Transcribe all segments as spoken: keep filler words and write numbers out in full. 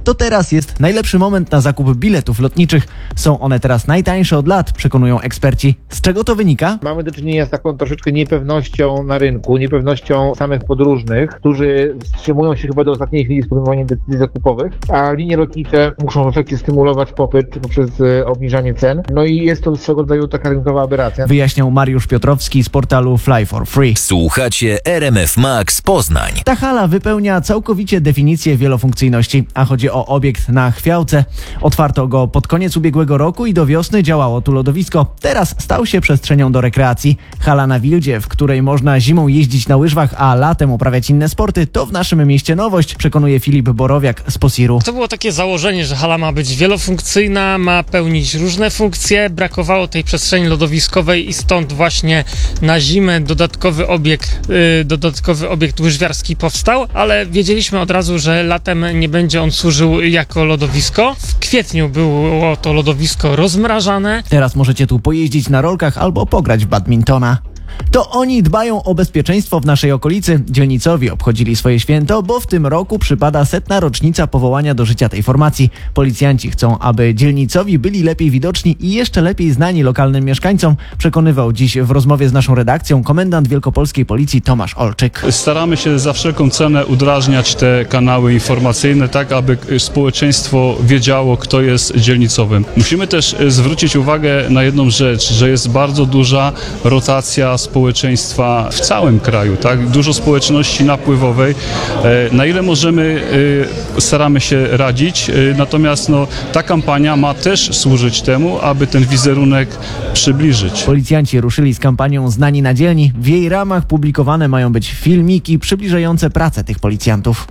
to teraz jest najlepszy moment na zakup biletów lotniczych. Są one teraz najtańsze od lat, przekonują eksperci. Z czego to wynika? Mamy do czynienia z taką troszeczkę niepewnością na rynku, niepewnością samych podróżnych, którzy wstrzymują się chyba do ostatniej chwili z podejmowaniem decyzji zakupowych, a linie lotnicze muszą w efekcie stymulować popyt poprzez obniżanie cen. No i jest to swego rodzaju taka rynkowa aberracja. Wyjaśniał Mariusz Piotrowski z portalu Fly for Free. Słuchacie R M F Max Poznań. Ta hala wypełnia całkowicie definicję wielofunkcyjności, a chodzi o obiekt na Chwiałce. Otwarto go pod koniec ubiegłego roku i do wiosny działało tu lodowisko. Teraz stał się przestrzenią do rekreacji. Hala na Wildzie, w której można zimą jeździć na łyżwach, a latem uprawiać inne sporty, to w naszym mieście nowość, przekonuje Filip Borowiak z Posiru. To było takie założenie, że hala ma być wielofunkcyjna, ma pełnić różne funkcje. Brakowało tej przestrzeni lodowiskowej i stąd właśnie na zimę dodatkowy obiekt, yy, dodatkowy obiekt łyżwiarski powstał, ale wiedzieliśmy od razu, że latem nie będzie on służył jako lodowisko. W kwietniu było to lodowisko rozmrażane. Teraz możecie tu pojeździć na rolkach albo pograć w badmintona. To oni dbają o bezpieczeństwo w naszej okolicy. Dzielnicowi obchodzili swoje święto, bo w tym roku przypada setna rocznica powołania do życia tej formacji. Policjanci chcą, aby dzielnicowi byli lepiej widoczni i jeszcze lepiej znani lokalnym mieszkańcom, przekonywał dziś w rozmowie z naszą redakcją komendant wielkopolskiej policji Tomasz Olczyk. Staramy się za wszelką cenę udrażniać te kanały informacyjne, tak aby społeczeństwo wiedziało, kto jest dzielnicowym. Musimy też zwrócić uwagę na jedną rzecz, że jest bardzo duża rotacja społeczeństwa w całym kraju, tak? Dużo społeczności napływowej. Na ile możemy, staramy się radzić, natomiast no, ta kampania ma też służyć temu, aby ten wizerunek przybliżyć. Policjanci ruszyli z kampanią Znani na dzielni. W jej ramach publikowane mają być filmiki przybliżające pracę tych policjantów.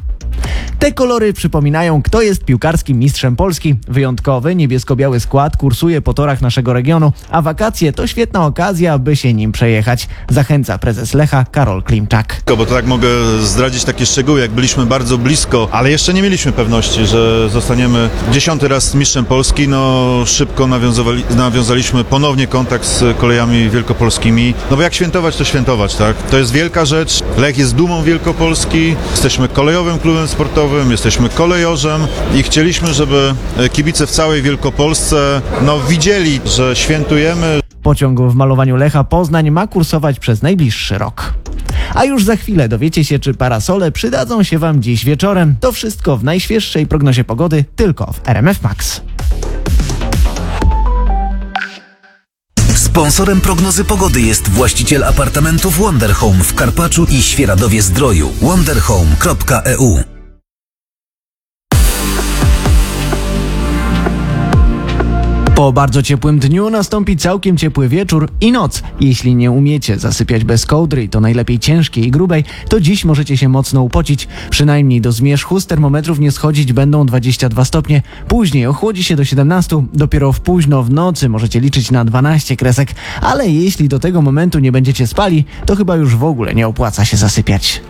Te kolory przypominają, kto jest piłkarskim mistrzem Polski. Wyjątkowy, niebiesko-biały skład kursuje po torach naszego regionu, a wakacje to świetna okazja, by się nim przejechać. Zachęca prezes Lecha Karol Klimczak. Bo to tak mogę zdradzić takie szczegóły, jak byliśmy bardzo blisko, ale jeszcze nie mieliśmy pewności, że zostaniemy dziesiąty raz mistrzem Polski. No szybko nawiązali, nawiązaliśmy ponownie kontakt z kolejami wielkopolskimi. No bo jak świętować, to świętować, tak? To jest wielka rzecz. Lech jest dumą Wielkopolski. Jesteśmy kolejowym klubem sportowym, jesteśmy kolejorzem i chcieliśmy, żeby kibice w całej Wielkopolsce no, widzieli, że świętujemy. Pociąg w malowaniu Lecha Poznań ma kursować przez najbliższy rok. A już za chwilę dowiecie się, czy parasole przydadzą się Wam dziś wieczorem. To wszystko w najświeższej prognozie pogody tylko w R M F Max. Sponsorem prognozy pogody jest właściciel apartamentów Wonder Home w Karpaczu i Świeradowie-Zdroju. wonderhome kropka e u. Po bardzo ciepłym dniu nastąpi całkiem ciepły wieczór i noc. Jeśli nie umiecie zasypiać bez kołdry i to najlepiej ciężkiej i grubej, to dziś możecie się mocno upocić. Przynajmniej do zmierzchu z termometrów nie schodzić będą dwadzieścia dwa stopnie. Później ochłodzi się do siedemnastu. Dopiero w późno w nocy możecie liczyć na dwanaście kresek. Ale jeśli do tego momentu nie będziecie spali, to chyba już w ogóle nie opłaca się zasypiać.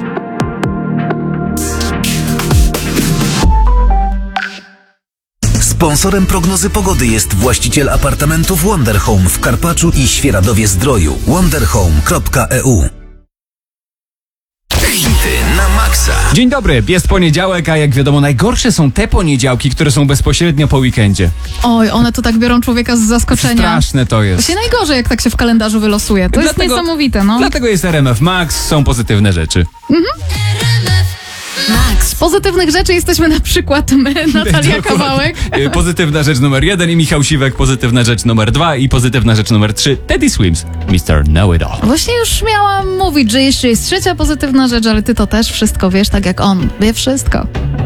Sponsorem prognozy pogody jest właściciel apartamentów Wonder Home w Karpaczu i Świeradowie-Zdroju. wonderhome kropka e u. Hity na maksa. Dzień dobry, jest poniedziałek, a jak wiadomo najgorsze są te poniedziałki, które są bezpośrednio po weekendzie. Oj, one to tak biorą człowieka z zaskoczenia. Straszne to jest. To się najgorzej, jak tak się w kalendarzu wylosuje. To dlatego, jest niesamowite, no. Dlatego jest R M F Max, są pozytywne rzeczy. Mhm. Max. Z pozytywnych rzeczy jesteśmy na przykład my, Natalia Kawałek. Pozytywna rzecz numer jeden i Michał Siwek, pozytywna rzecz numer dwa i pozytywna rzecz numer trzy, Teddy Swims, mister Know It All. Właśnie już miałam mówić, że jeszcze jest trzecia pozytywna rzecz, ale ty to też wszystko wiesz, tak jak on wie wszystko.